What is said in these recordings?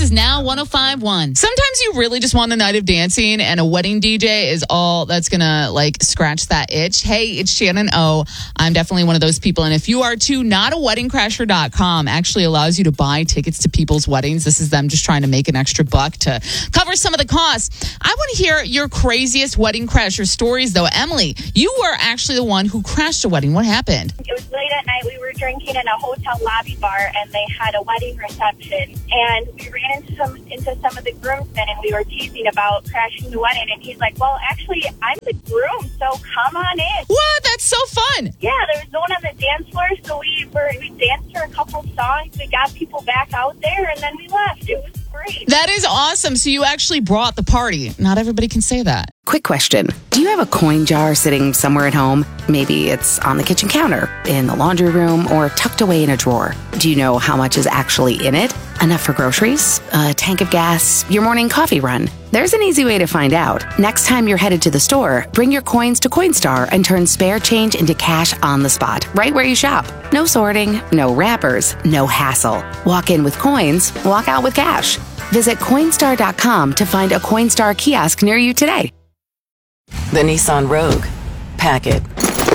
is Now 105.1. Sometimes you really just want a night of dancing, and a wedding DJ is all that's going to scratch that itch. Hey, it's Shannon O. I'm definitely one of those people. And if you are too, notaweddingcrasher.com actually allows you to buy tickets to people's weddings. This is them just trying to make an extra buck to cover some of the costs. I want to hear your craziest wedding crasher stories, though. Emily, you were actually the one who crashed a wedding. What happened? It was late at night. We were drinking in a hotel lobby bar, and they had a wedding reception. And we ran into some of the groomsmen, and we were teasing about crashing the wedding. And he's like, well, actually, I'm the groom, so come on in. What? That's so fun. Yeah, there was no one on the dance floor, so we danced for a couple songs. We got people back out there, and then we left. It was great. That is awesome. So you actually brought the party. Not everybody can say that. Quick question. Do you have a coin jar sitting somewhere at home? Maybe it's on the kitchen counter, in the laundry room, or tucked away in a drawer. Do you know how much is actually in it? Enough for groceries, a tank of gas, your morning coffee run? There's an easy way to find out. Next time you're headed to the store, bring your coins to Coinstar and turn spare change into cash on the spot, right where you shop. No sorting, no wrappers, no hassle. Walk in with coins, walk out with cash. Visit Coinstar.com to find a Coinstar kiosk near you today. The Nissan Rogue. Pack it.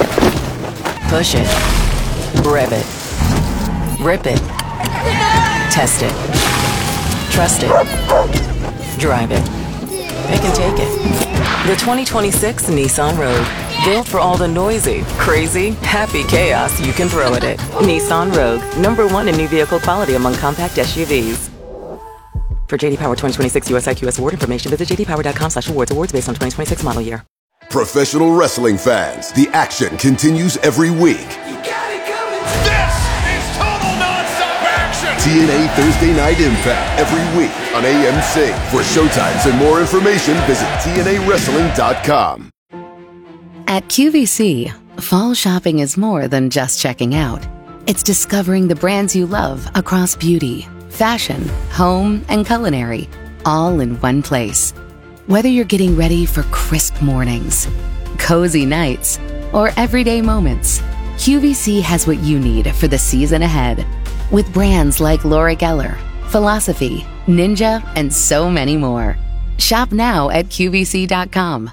Push it. Rev it. Rip it. Test it. Trust it. Drive it. It can take it. The 2026 Nissan Rogue. Built for all the noisy, crazy, happy chaos you can throw at it. Nissan Rogue. #1 in new vehicle quality among compact SUVs. For JD Power 2026 US IQS award information, visit jdpower.com/awards. Awards based on 2026 model year. Professional wrestling fans, the action continues every week. You got it coming. This is total nonstop action. TNA Thursday Night Impact every week on AMC. For showtimes and more information, visit TNAWrestling.com. At QVC, fall shopping is more than just checking out. It's discovering the brands you love across beauty, fashion, home, and culinary, all in one place. Whether you're getting ready for crisp mornings, cozy nights, or everyday moments, QVC has what you need for the season ahead. With brands like Laura Geller, Philosophy, Ninja, and so many more. Shop now at QVC.com.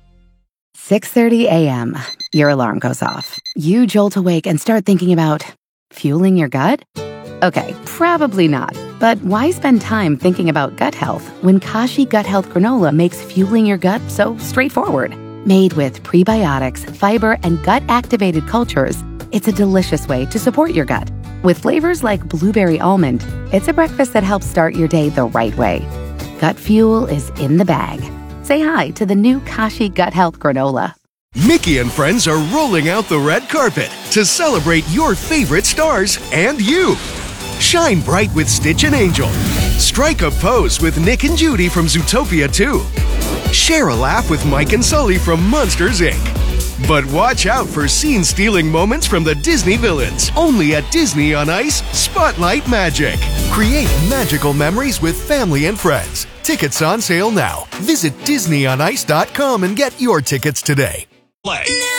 6:30 a.m. Your alarm goes off. You jolt awake and start thinking about fueling your gut? Okay, probably not. But why spend time thinking about gut health when Kashi Gut Health Granola makes fueling your gut so straightforward? Made with prebiotics, fiber, and gut-activated cultures, it's a delicious way to support your gut. With flavors like blueberry almond, it's a breakfast that helps start your day the right way. Gut fuel is in the bag. Say hi to the new Kashi Gut Health Granola. Mickey and friends are rolling out the red carpet to celebrate your favorite stars and you. Shine bright with Stitch and Angel. Strike a pose with Nick and Judy from Zootopia 2. Share a laugh with Mike and Sully from Monsters, Inc. But watch out for scene-stealing moments from the Disney villains. Only at Disney on Ice Spotlight Magic. Create magical memories with family and friends. Tickets on sale now. Visit DisneyOnIce.com and get your tickets today. Play.